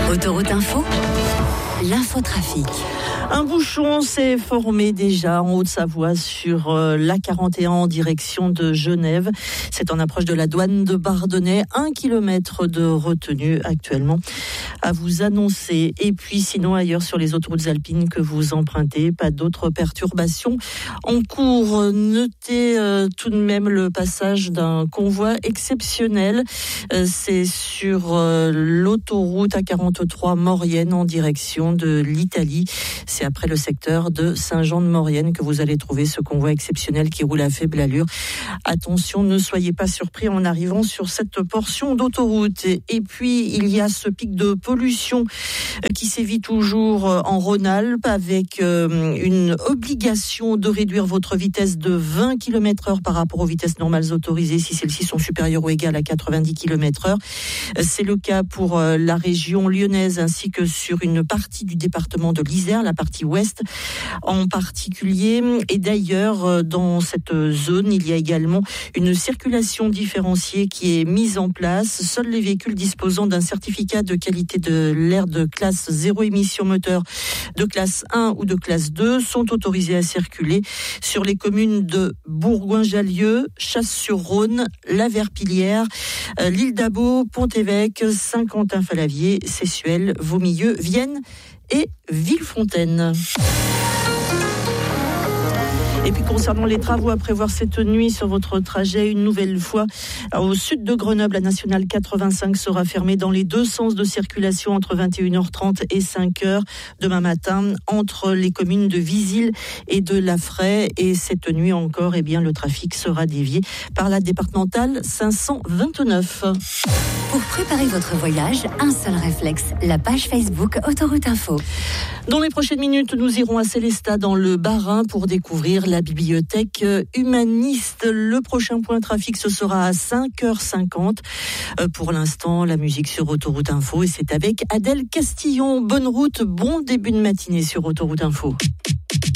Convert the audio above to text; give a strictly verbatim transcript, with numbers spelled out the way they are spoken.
Autoroute Info, l'infotrafic. Un bouchon s'est formé déjà en Haute-Savoie sur l'A quarante et un en direction de Genève. C'est en approche de la douane de Bardonnay. Un kilomètre de retenue actuellement à vous annoncer. Et puis sinon ailleurs sur les autoroutes alpines que vous empruntez, pas d'autres perturbations en cours. Notez euh, tout de même le passage d'un convoi exceptionnel. Euh, c'est sur euh, l'autoroute A quarante-trois Maurienne en direction de l'Italie. C'est après le secteur de Saint-Jean-de-Maurienne que vous allez trouver ce convoi exceptionnel qui roule à faible allure. Attention, ne soyez pas surpris en arrivant sur cette portion d'autoroute. Et puis, il y a ce pic de pollution qui sévit toujours en Rhône-Alpes avec une obligation de réduire votre vitesse de vingt kilomètres heure par rapport aux vitesses normales autorisées si celles-ci sont supérieures ou égales à quatre-vingt-dix kilomètres heure. C'est le cas pour la région lyonnaise ainsi que sur une partie du département de l'Isère, la partie ouest en particulier. Et d'ailleurs, dans cette zone, il y a également une circulation différenciée qui est mise en place. Seuls les véhicules disposant d'un certificat de qualité de l'air de classe zéro émission moteur, de classe un ou de classe deux sont autorisés à circuler sur les communes de Bourgoin-Jallieu, Chasse-sur-Rhône, La Verpillière, l'île d'Abo, Pont-Évêque, Saint-Quentin-Falavier, Sessuel, Vaumilleux, Vienne et Villefontaine. Et puis concernant les travaux à prévoir cette nuit sur votre trajet, une nouvelle fois au sud de Grenoble, la nationale quatre-vingt-cinq sera fermée dans les deux sens de circulation entre vingt et une heures trente et cinq heures demain matin entre les communes de Visil et de Lafray. Et cette nuit encore, eh bien, le trafic sera dévié par la départementale cinq cent vingt-neuf. Pour préparer votre voyage, un seul réflexe, la page Facebook Autoroute Info. Dans les prochaines minutes, nous irons à Célestat dans le Bas-Rhin pour découvrir la bibliothèque humaniste. Le prochain point trafic, ce sera à cinq heures cinquante. Pour l'instant, la musique sur Autoroute Info et c'est avec Adèle Castillon. Bonne route, bon début de matinée sur Autoroute Info.